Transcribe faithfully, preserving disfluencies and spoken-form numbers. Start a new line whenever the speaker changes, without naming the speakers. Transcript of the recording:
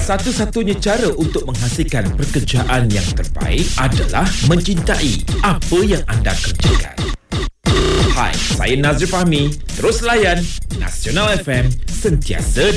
Satu-satunya cara untuk menghasilkan pekerjaan yang terbaik adalah mencintai apa yang anda kerjakan. Hai, saya Nazri Fahmi. Terus layan Nasional F M, sentiasa